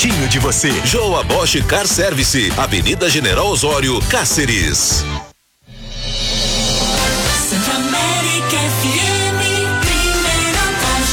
pertinho de você. Joa Bosch Car Service, Avenida General Osório, Cáceres. América FM, primeira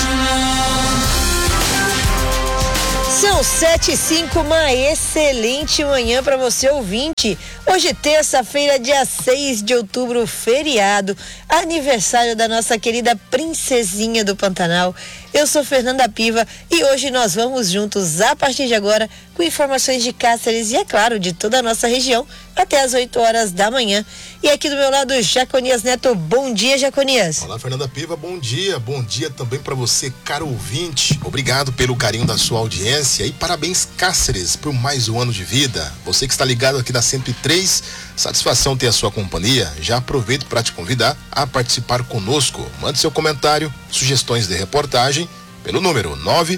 página. São 7h05, uma excelente manhã para você, ouvinte. Hoje, terça-feira, dia 6 de outubro, feriado, aniversário da nossa querida princesinha do Pantanal. Eu sou Fernanda Piva e hoje nós vamos juntos, a partir de agora, com informações de Cáceres e, é claro, de toda a nossa região, até às 8 horas da manhã. E aqui do meu lado, Jaconias Neto. Bom dia, Jaconias. Olá, Fernanda Piva, bom dia também para você, caro ouvinte. Obrigado pelo carinho da sua audiência e parabéns, Cáceres, por mais um ano de vida. Você que está ligado aqui na 103, satisfação ter a sua companhia. Já aproveito para te convidar a participar conosco. Mande seu comentário, sugestões de reportagem pelo número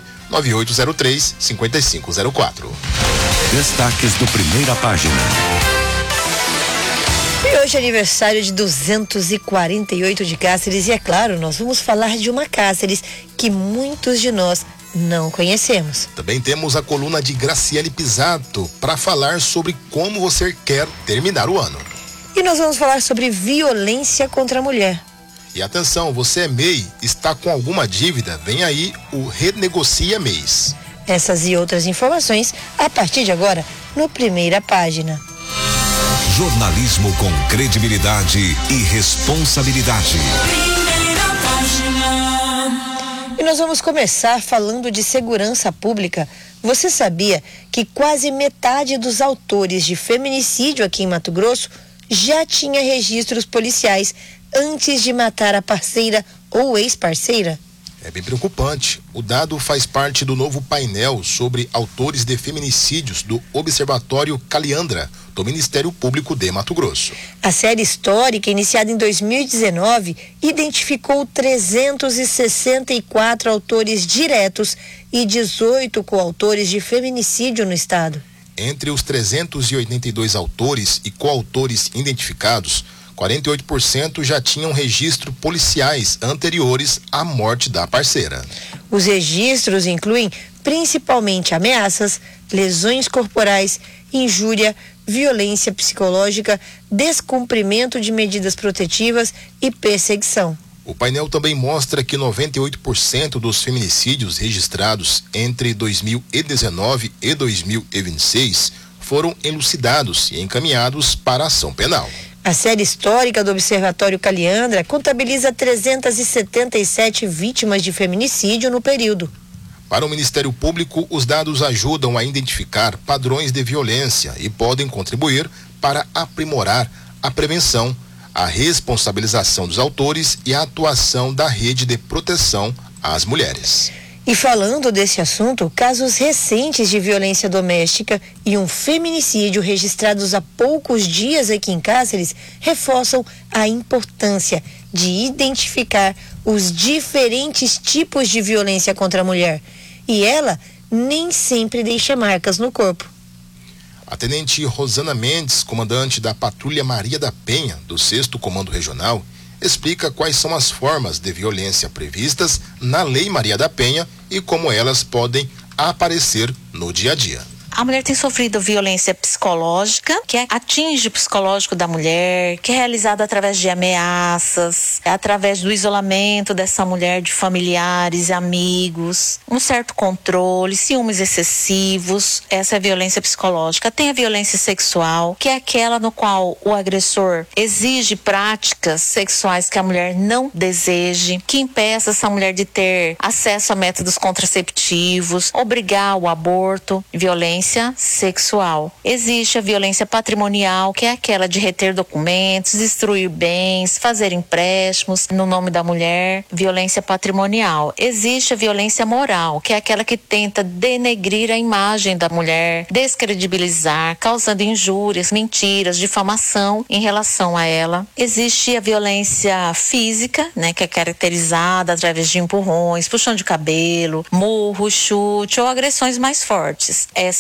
99803-5504. Destaques do Primeira Página. E hoje é aniversário de 248 de Cáceres e, é claro, nós vamos falar de uma Cáceres que muitos de nós não conhecemos. Também temos a coluna de Graciele Pisato para falar sobre como você quer terminar o ano. E nós vamos falar sobre violência contra a mulher. E atenção, você é MEI, está com alguma dívida? Vem aí o Renegocia Mês. Essas e outras informações a partir de agora no Primeira Página. Jornalismo com credibilidade e responsabilidade. Primeira página. E nós vamos começar falando de segurança pública. Você sabia que quase metade dos autores de feminicídio aqui em Mato Grosso já tinha registros policiais antes de matar a parceira ou ex-parceira? É bem preocupante. O dado faz parte do novo painel sobre autores de feminicídios do Observatório Caliandra, do Ministério Público de Mato Grosso. A série histórica, iniciada em 2019, identificou 364 autores diretos e 18 coautores de feminicídio no estado. Entre os 382 autores e coautores identificados, 48% já tinham registro policiais anteriores à morte da parceira. Os registros incluem principalmente ameaças, lesões corporais, injúria, violência psicológica, descumprimento de medidas protetivas e perseguição. O painel também mostra que 98% dos feminicídios registrados entre 2019 e 2026 foram elucidados e encaminhados para a ação penal. A série histórica do Observatório Caliandra contabiliza 377 vítimas de feminicídio no período. Para o Ministério Público, os dados ajudam a identificar padrões de violência e podem contribuir para aprimorar a prevenção, a responsabilização dos autores e a atuação da rede de proteção às mulheres. E falando desse assunto, casos recentes de violência doméstica e um feminicídio registrados há poucos dias aqui em Cáceres reforçam a importância de identificar os diferentes tipos de violência contra a mulher. E ela nem sempre deixa marcas no corpo. A tenente Rosana Mendes, comandante da Patrulha Maria da Penha, do 6º Comando Regional, explica quais são as formas de violência previstas na Lei Maria da Penha e como elas podem aparecer no dia a dia. A mulher tem sofrido violência psicológica, que atinge o psicológico da mulher, que é realizada através de ameaças, através do isolamento dessa mulher de familiares e amigos, um certo controle, ciúmes excessivos. Essa é a violência psicológica. Tem a violência sexual, que é aquela no qual o agressor exige práticas sexuais que a mulher não deseje, que impeça essa mulher de ter acesso a métodos contraceptivos, obrigar o aborto. Violência sexual. Existe a violência patrimonial, que é aquela de reter documentos, destruir bens, fazer empréstimos no nome da mulher. Violência patrimonial. Existe a violência moral, que é aquela que tenta denegrir a imagem da mulher, descredibilizar, causando injúrias, mentiras, difamação em relação a ela. Existe a violência física, né, que é caracterizada através de empurrões, puxão de cabelo, murro, chute ou agressões mais fortes. Essa é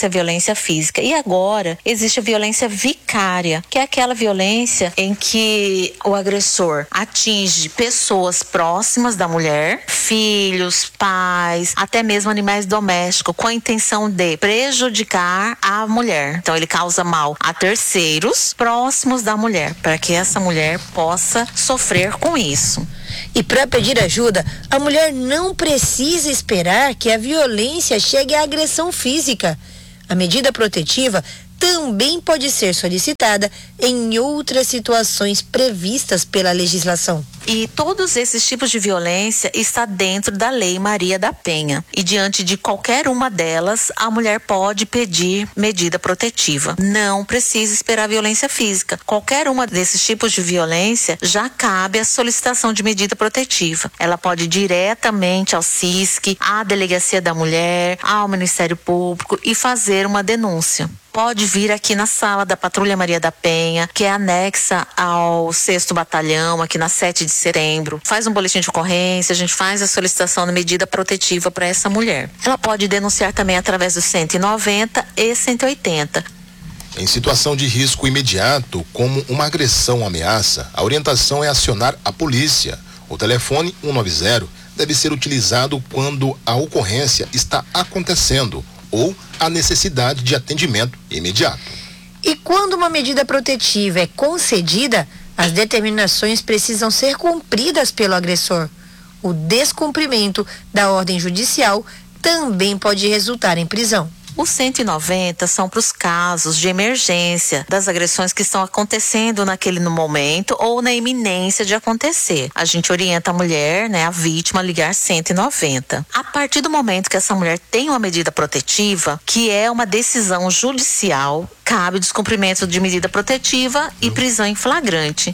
a violência física. E agora existe a violência vicária, que é aquela violência em que o agressor atinge pessoas próximas da mulher, filhos, pais, até mesmo animais domésticos, com a intenção de prejudicar a mulher. Então ele causa mal a terceiros próximos da mulher, para que essa mulher possa sofrer com isso. E para pedir ajuda, a mulher não precisa esperar que a violência chegue à agressão física. A medida protetiva também pode ser solicitada em outras situações previstas pela legislação. E todos esses tipos de violência está dentro da Lei Maria da Penha. E diante de qualquer uma delas, a mulher pode pedir medida protetiva. Não precisa esperar a violência física. Qualquer uma desses tipos de violência já cabe a solicitação de medida protetiva. Ela pode ir diretamente ao CISC, à Delegacia da Mulher, ao Ministério Público e fazer uma denúncia. Pode vir aqui na sala da Patrulha Maria da Penha, que é anexa ao 6º Batalhão, aqui na 7 de setembro. Faz um boletim de ocorrência, a gente faz a solicitação de medida protetiva para essa mulher. Ela pode denunciar também através do 190 e 180. Em situação de risco imediato, como uma agressão ou ameaça, a orientação é acionar a polícia. O telefone 190 deve ser utilizado quando a ocorrência está acontecendo ou a necessidade de atendimento imediato. E quando uma medida protetiva é concedida, as determinações precisam ser cumpridas pelo agressor. O descumprimento da ordem judicial também pode resultar em prisão. Os 190 são para os casos de emergência das agressões que estão acontecendo naquele momento ou na iminência de acontecer. A gente orienta a mulher, a vítima, a ligar 190. A partir do momento que essa mulher tem uma medida protetiva, que é uma decisão judicial, cabe o descumprimento de medida protetiva e prisão em flagrante.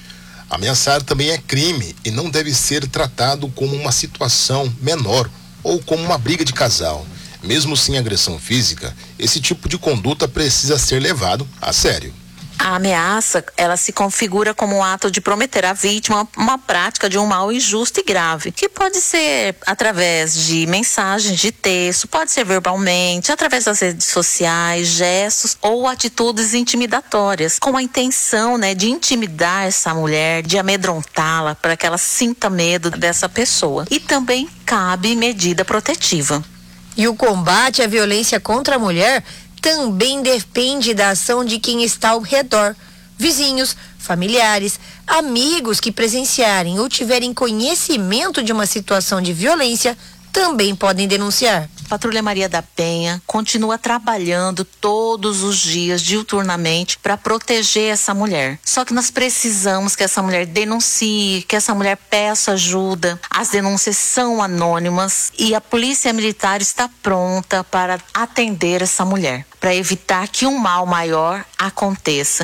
Ameaçar também é crime e não deve ser tratado como uma situação menor ou como uma briga de casal. Mesmo sem agressão física, esse tipo de conduta precisa ser levado a sério. A ameaça, ela se configura como um ato de prometer à vítima uma prática de um mal injusto e grave, que pode ser através de mensagens de texto, pode ser verbalmente, através das redes sociais, gestos ou atitudes intimidatórias, com a intenção, de intimidar essa mulher, de amedrontá-la para que ela sinta medo dessa pessoa. E também cabe medida protetiva. E o combate à violência contra a mulher também depende da ação de quem está ao redor. Vizinhos, familiares, amigos que presenciarem ou tiverem conhecimento de uma situação de violência também podem denunciar. A Patrulha Maria da Penha continua trabalhando todos os dias, diuturnamente, para proteger essa mulher. Só que nós precisamos que essa mulher denuncie, que essa mulher peça ajuda. As denúncias são anônimas e a Polícia Militar está pronta para atender essa mulher, para evitar que um mal maior aconteça.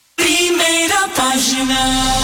Primeira página.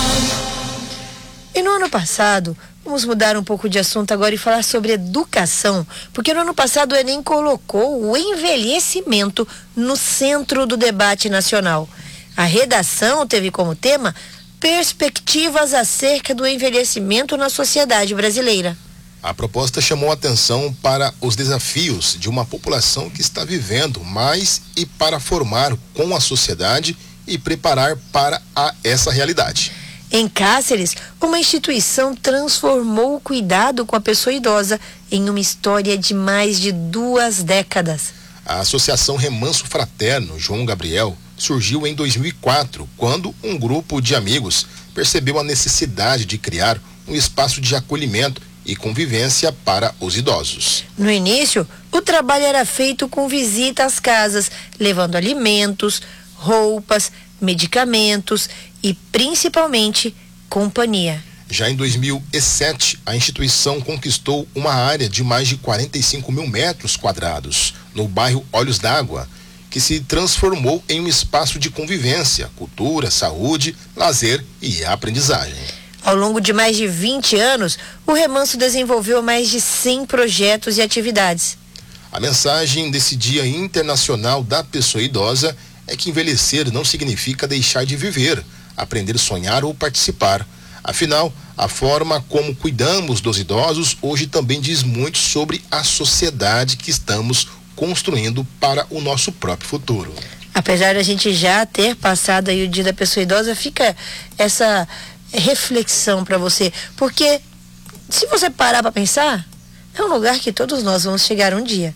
E no ano passado, vamos mudar um pouco de assunto agora e falar sobre educação, porque no ano passado o Enem colocou o envelhecimento no centro do debate nacional. A redação teve como tema perspectivas acerca do envelhecimento na sociedade brasileira. A proposta chamou atenção para os desafios de uma população que está vivendo mais e para formar com a sociedade e preparar para essa realidade. Em Cáceres, uma instituição transformou o cuidado com a pessoa idosa em uma história de mais de 2 décadas. A Associação Remanso Fraterno João Gabriel surgiu em 2004, quando um grupo de amigos percebeu a necessidade de criar um espaço de acolhimento e convivência para os idosos. No início, o trabalho era feito com visita às casas, levando alimentos, roupas, medicamentos e, principalmente, companhia. Já em 2007, a instituição conquistou uma área de mais de 45 mil metros quadrados, no bairro Olhos d'Água, que se transformou em um espaço de convivência, cultura, saúde, lazer e aprendizagem. Ao longo de mais de 20 anos, o Remanso desenvolveu mais de 100 projetos e atividades. A mensagem desse Dia Internacional da Pessoa Idosa é que envelhecer não significa deixar de viver, aprender a sonhar ou participar. Afinal, a forma como cuidamos dos idosos hoje também diz muito sobre a sociedade que estamos construindo para o nosso próprio futuro. Apesar de a gente já ter passado aí o Dia da Pessoa Idosa, fica essa reflexão para você, porque se você parar para pensar, é um lugar que todos nós vamos chegar um dia.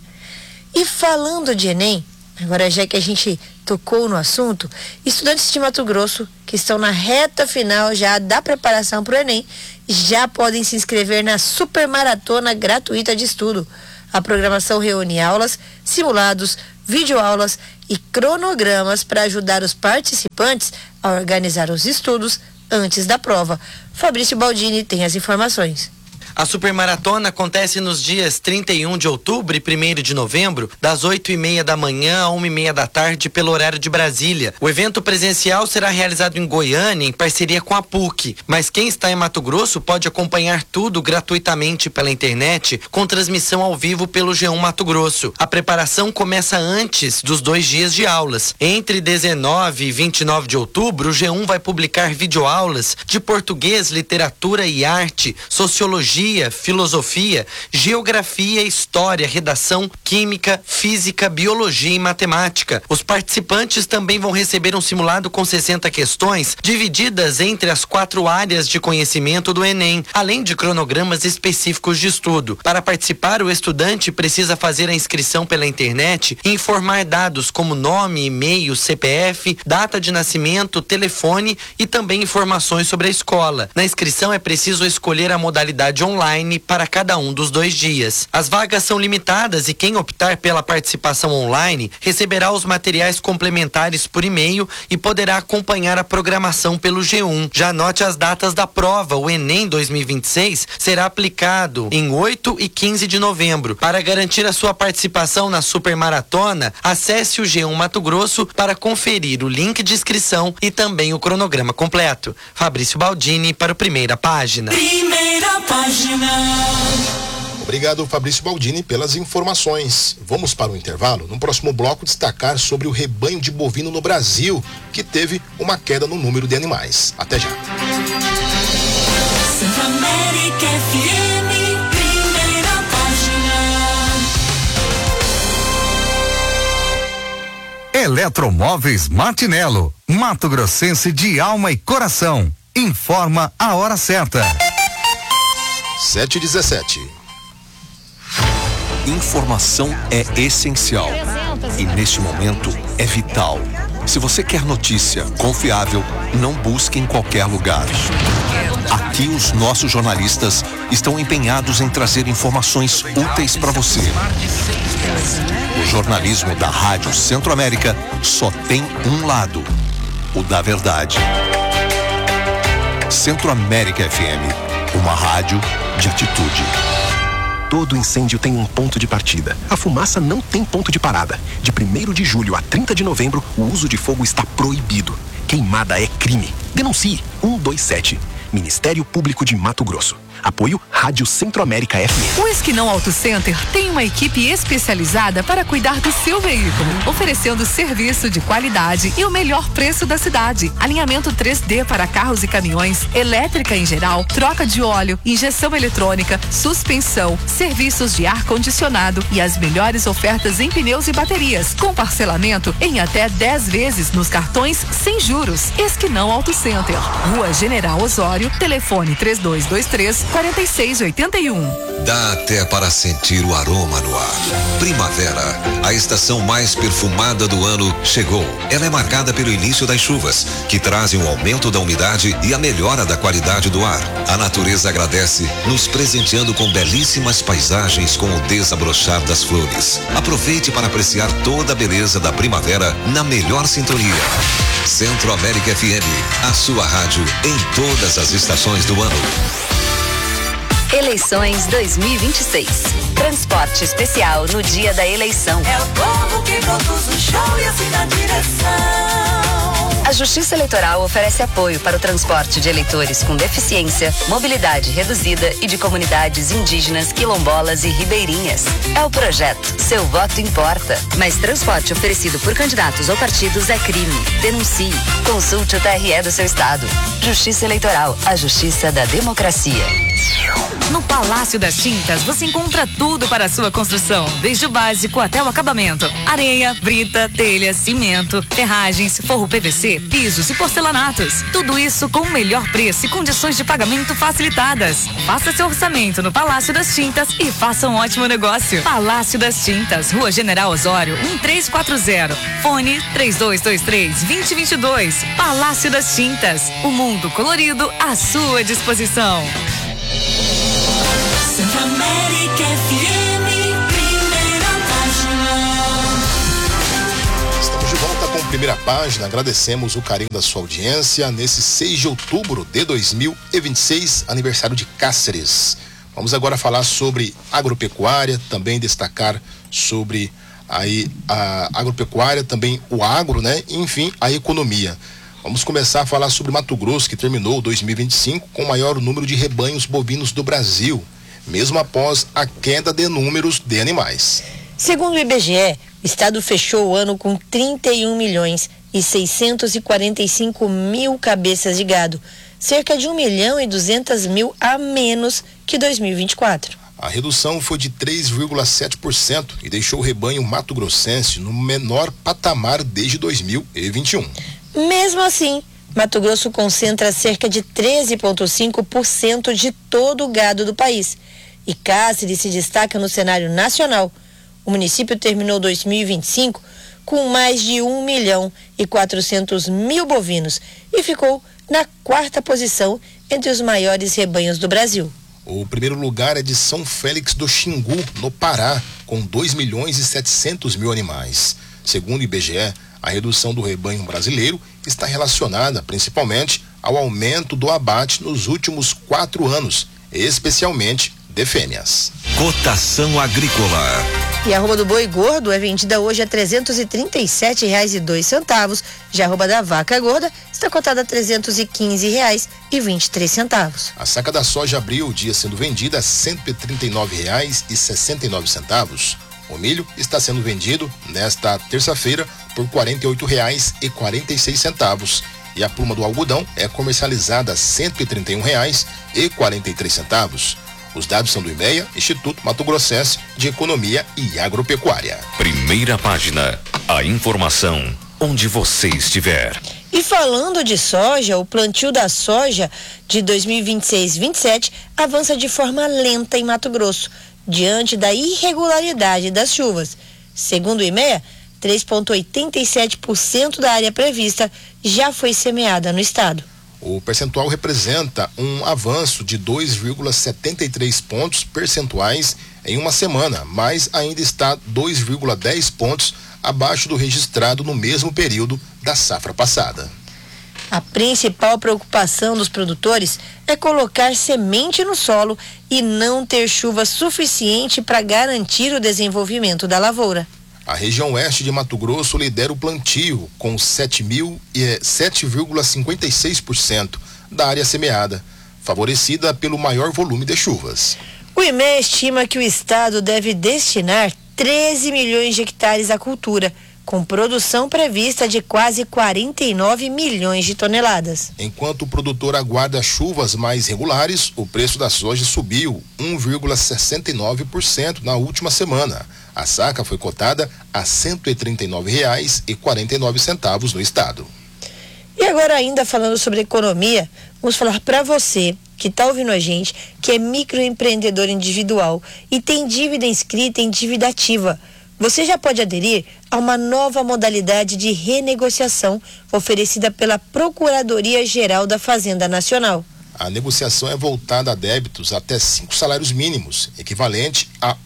E falando de Enem, agora já que a gente tocou no assunto, estudantes de Mato Grosso que estão na reta final já da preparação para o Enem já podem se inscrever na Super Maratona gratuita de estudo. A programação reúne aulas, simulados, videoaulas e cronogramas para ajudar os participantes a organizar os estudos antes da prova. Fabrício Baldini tem as informações. A Supermaratona acontece nos dias 31 de outubro e 1º de novembro, das 8h30 da manhã a 1h30 da tarde, pelo horário de Brasília. O evento presencial será realizado em Goiânia, em parceria com a PUC. Mas quem está em Mato Grosso pode acompanhar tudo gratuitamente pela internet, com transmissão ao vivo pelo G1 Mato Grosso. A preparação começa antes dos 2 dias de aulas. Entre 19 e 29 de outubro, o G1 vai publicar videoaulas de português, literatura e arte, sociologia, filosofia, geografia, história, redação, química, física, biologia e matemática. Os participantes também vão receber um simulado com 60 questões, divididas entre as 4 áreas de conhecimento do Enem, além de cronogramas específicos de estudo. Para participar, o estudante precisa fazer a inscrição pela internet e informar dados como nome, e-mail, CPF, data de nascimento, telefone e também informações sobre a escola. Na inscrição é preciso escolher a modalidade online para cada um dos 2 dias. As vagas são limitadas e quem optar pela participação online receberá os materiais complementares por e-mail e poderá acompanhar a programação pelo G1. Já anote as datas da prova. O Enem 2026 será aplicado em 8 e 15 de novembro. Para garantir a sua participação na Supermaratona, acesse o G1 Mato Grosso para conferir o link de inscrição e também o cronograma completo. Fabrício Baldini para o Primeira Página. Primeira Página. Obrigado, Fabrício Baldini, pelas informações. Vamos para o intervalo. No próximo bloco, destacar sobre o rebanho de bovino no Brasil, que teve uma queda no número de animais. Até já. Centro-América FM, Primeira Página. Eletromóveis Martinello, Mato Grossense de alma e coração. Informa a hora certa. 7h17. Informação é essencial e neste momento é vital. Se você quer notícia confiável, não busque em qualquer lugar. Aqui os nossos jornalistas estão empenhados em trazer informações úteis para você. O jornalismo da Rádio Centro-América só tem um lado, o da verdade. Centro-América FM, uma rádio de atitude. Todo incêndio tem um ponto de partida. A fumaça não tem ponto de parada. De 1º de julho a 30 de novembro, o uso de fogo está proibido. Queimada é crime. Denuncie 127. Ministério Público de Mato Grosso. Apoio Rádio Centro-América FM. O Esquinão Auto Center tem uma equipe especializada para cuidar do seu veículo, oferecendo serviço de qualidade e o melhor preço da cidade. Alinhamento 3D para carros e caminhões, elétrica em geral, troca de óleo, injeção eletrônica, suspensão, serviços de ar-condicionado e as melhores ofertas em pneus e baterias, com parcelamento em até 10 vezes nos cartões sem juros. Esquinão Auto Center, Rua General Osório, telefone 3223-4681. Dá até para sentir o aroma no ar. Primavera, a estação mais perfumada do ano, chegou. Ela é marcada pelo início das chuvas, que trazem um aumento da umidade e a melhora da qualidade do ar. A natureza agradece, nos presenteando com belíssimas paisagens com o desabrochar das flores. Aproveite para apreciar toda a beleza da primavera na melhor sintonia. Centro-América FM, a sua rádio em todas as estações do ano. Eleições 2026. Transporte especial no dia da eleição. É o povo que produz o show e assina a direção. A Justiça Eleitoral oferece apoio para o transporte de eleitores com deficiência, mobilidade reduzida e de comunidades indígenas, quilombolas e ribeirinhas. É o projeto Seu Voto Importa. Mas transporte oferecido por candidatos ou partidos é crime. Denuncie. Consulte o TRE do seu estado. Justiça Eleitoral, a justiça da democracia. No Palácio das Tintas você encontra tudo para a sua construção, desde o básico até o acabamento: areia, brita, telha, cimento, ferragens, forro PVC, pisos e porcelanatos. Tudo isso com o melhor preço e condições de pagamento facilitadas. Faça seu orçamento no Palácio das Tintas e faça um ótimo negócio. Palácio das Tintas, Rua General Osório, 1340. Fone 3223-2022. Palácio das Tintas, o mundo colorido à sua disposição. Centro-América FM, primeira página. Estamos de volta com Primeira Página. Agradecemos o carinho da sua audiência nesse 6 de outubro de 2026, aniversário de Cáceres. Vamos agora falar sobre agropecuária, também destacar sobre aí a agropecuária, também o agro, né? Enfim, a economia. Vamos começar a falar sobre Mato Grosso, que terminou 2025 com o maior número de rebanhos bovinos do Brasil, mesmo após a queda de números de animais. Segundo o IBGE, o estado fechou o ano com 31.645.000 cabeças de gado, cerca de 1.200.000 a menos que 2024. A redução foi de 3,7% e deixou o rebanho mato-grossense no menor patamar desde 2021. Mesmo assim, Mato Grosso concentra cerca de 13,5% de todo o gado do país. E Cáceres se destaca no cenário nacional. O município terminou 2025 com mais de 1.400.000 bovinos e ficou na 4ª posição entre os maiores rebanhos do Brasil. O primeiro lugar é de São Félix do Xingu, no Pará, com 2.700.000 animais. Segundo o IBGE, a redução do rebanho brasileiro está relacionada principalmente ao aumento do abate nos últimos 4 anos, especialmente de fêmeas. Cotação agrícola. E a arroba do boi gordo é vendida hoje a R$ 337,02. Já a arroba da vaca gorda está cotada a R$ 315,23. A saca da soja abriu o dia sendo vendida a R$ 139,69. O milho está sendo vendido nesta terça-feira por R$ 48,46. E a pluma do algodão é comercializada a R$ 131,43. Os dados são do IMEA, Instituto Mato Grossense de Economia e Agropecuária. Primeira Página, a informação onde você estiver. E falando de soja, o plantio da soja de 2026-27 avança de forma lenta em Mato Grosso, diante da irregularidade das chuvas. Segundo o IMEA, 3,87% da área prevista já foi semeada no estado. O percentual representa um avanço de 2,73 pontos percentuais em uma semana, mas ainda está 2,10 pontos abaixo do registrado no mesmo período da safra passada. A principal preocupação dos produtores é colocar semente no solo e não ter chuva suficiente para garantir o desenvolvimento da lavoura. A região oeste de Mato Grosso lidera o plantio, com 7,56% da área semeada, favorecida pelo maior volume de chuvas. O IMEA estima que o estado deve destinar 13 milhões de hectares à cultura, com produção prevista de quase 49 milhões de toneladas. Enquanto o produtor aguarda chuvas mais regulares, o preço da soja subiu 1,69% na última semana. A saca foi cotada a R$ 139,49 no estado. E agora, ainda falando sobre economia, vamos falar para você que está ouvindo a gente, que é microempreendedor individual e tem dívida inscrita em dívida ativa. Você já pode aderir a uma nova modalidade de renegociação oferecida pela Procuradoria-Geral da Fazenda Nacional. A negociação é voltada a débitos até 5 salários mínimos, equivalente a R$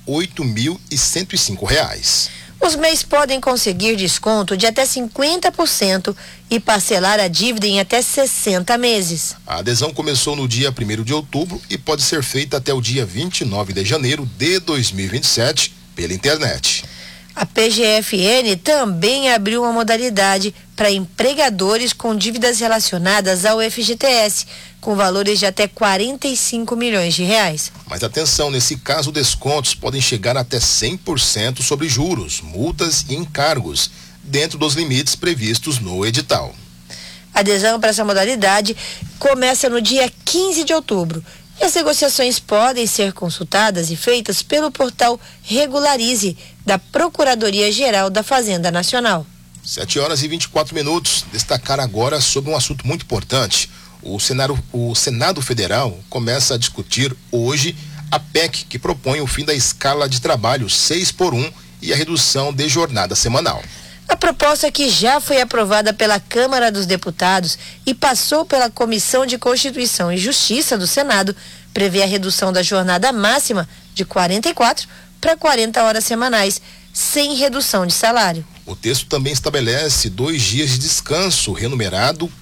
8.105. Os MEIs podem conseguir desconto de até 50% e parcelar a dívida em até 60 meses. A adesão começou no dia 1º de outubro e pode ser feita até o dia 29 de janeiro de 2027 pela internet. A PGFN também abriu uma modalidade para empregadores com dívidas relacionadas ao FGTS, com valores de até 45 milhões de reais. Mas atenção, nesse caso, descontos podem chegar até 100% sobre juros, multas e encargos, dentro dos limites previstos no edital. A adesão para essa modalidade começa no dia 15 de outubro E as negociações podem ser consultadas e feitas pelo portal Regularize da Procuradoria-Geral da Fazenda Nacional. 7h24. Destacar agora sobre um assunto muito importante. O Senado Federal começa a discutir hoje a PEC que propõe o fim da escala de trabalho 6x1 e a redução de jornada semanal. A proposta, que já foi aprovada pela Câmara dos Deputados e passou pela Comissão de Constituição e Justiça do Senado, prevê a redução da jornada máxima de 44 para 40 horas semanais, sem redução de salário. O texto também estabelece 2 dias de descanso remunerado